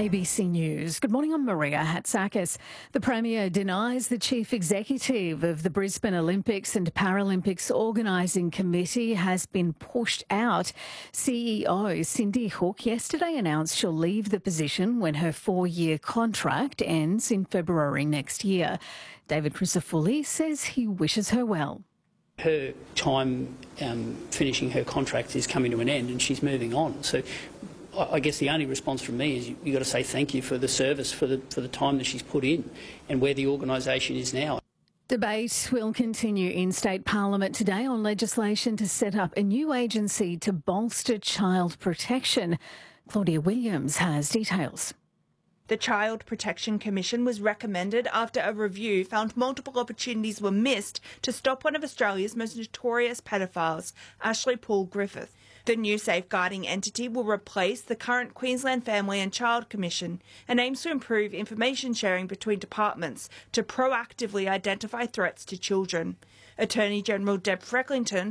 ABC News. Good morning, I'm Maria Hatzakis. The Premier denies the Chief Executive of the Brisbane Olympics and Paralympics Organising Committee has been pushed out. CEO Cindy Hook yesterday announced she'll leave the position when her 4-year contract ends in February next year. David Crisafulli says he wishes her well. Her time finishing her contract is coming to an end and she's moving on. So I guess the only response from me is you've got to say thank you for the service, for the time that she's put in and where the organisation is now. Debate will continue in State Parliament today on legislation to set up a new agency to bolster child protection. Claudia Williams has details. The Child Protection Commission was recommended after a review found multiple opportunities were missed to stop one of Australia's most notorious pedophiles, Ashley Paul Griffith. The new safeguarding entity will replace the current Queensland Family and Child Commission and aims to improve information sharing between departments to proactively identify threats to children. Attorney General Deb Frecklington